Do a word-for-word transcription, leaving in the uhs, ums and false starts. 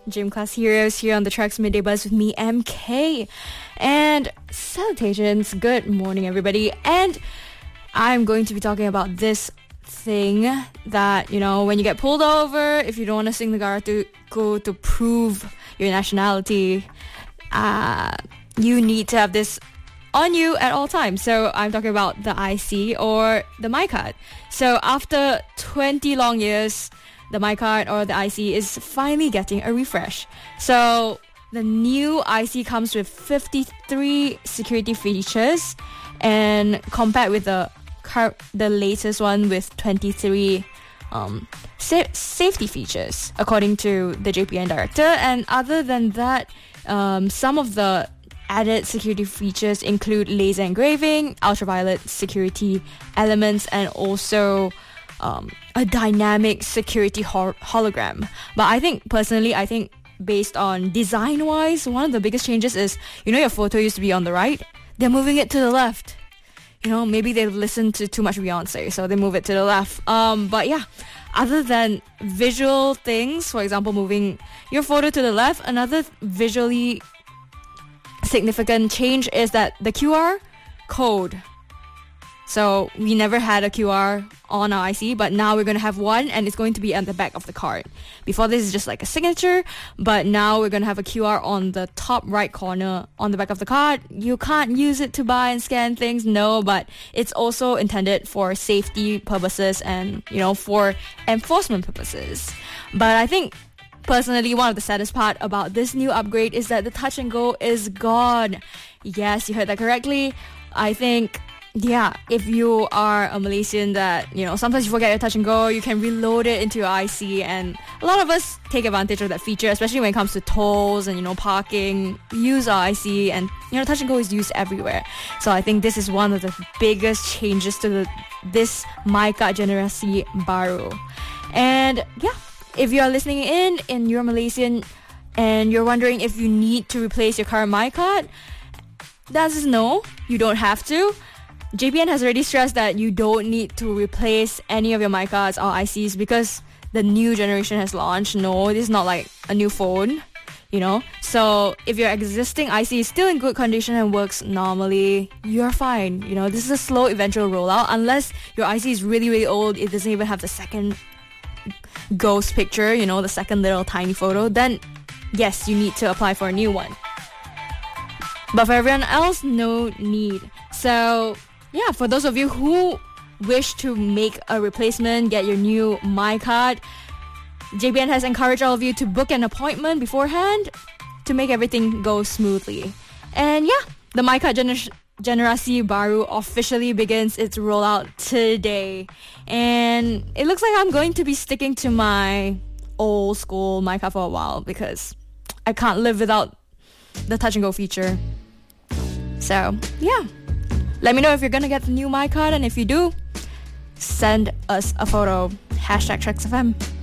Gym Class Heroes here on the Tracks Midday Buzz with me, M K. And salutations, good morning everybody. And I'm going to be talking about this thing that, you know, when you get pulled over, if you don't want to sing the Garatu go to prove your nationality, uh, you need to have this on you at all times. So I'm talking about the I C or the MyCard. So after twenty long years, the MyCard or the I C is finally getting a refresh. So the new I C comes with fifty-three security features, and compared with the car- the latest one with twenty-three um, sa- safety features, according to the J P N director. And other than that, um, some of the added security features include laser engraving, ultraviolet security elements, and also um, a dynamic security hol- hologram. But I think, personally, I think based on design-wise, one of the biggest changes is, you know, your photo used to be on the right. They're moving it to the left. You know, maybe they've listened to too much Beyonce, so they move it to the left. Um, but yeah, other than visual things, for example, moving your photo to the left, another visually significant change is that the Q R code. So we never had a Q R on our I C, but now we're going to have one, and it's going to be at the back of the card. Before, this is just like a signature, but now we're going to have a Q R on the top right corner on the back of the card. You can't use it to buy and scan things, no, but it's also intended for safety purposes and, you know, for enforcement purposes. But I think personally, one of the saddest part about this new upgrade is that the touch and go is gone. Yes, you heard that correctly. I think, yeah, if you are a Malaysian that, you know, sometimes you forget your touch and go, you can reload it into your I C, and a lot of us take advantage of that feature, especially when it comes to tolls and, you know, parking. We use our I C, and, you know, touch and go is used everywhere. So I think this is one of the biggest changes to the, this MyCard Generasi Baru. And yeah, if you are listening in and you're Malaysian and you're wondering if you need to replace your current MyCard, the answer is no, you don't have to. J P N has already stressed that you don't need to replace any of your MyCards or I Cs because the new generation has launched. No, this is not like a new phone, you know. So if your existing I C is still in good condition and works normally, you're fine. You know, this is a slow eventual rollout. Unless your I C is really, really old, it doesn't even have the second ghost picture, you know, the second little tiny photo, then yes, you need to apply for a new one. But for everyone else, no need. So yeah, for those of you who wish to make a replacement, get your new MyCard, J B N has encouraged all of you to book an appointment beforehand to make everything go smoothly. And yeah, the MyCard Gener- Generasi Baru officially begins its rollout today. And it looks like I'm going to be sticking to my old school MyCard for a while because I can't live without the touch and go feature. So yeah, let me know if you're gonna get the new MyCard, and if you do, send us a photo. Hashtag TracksFM.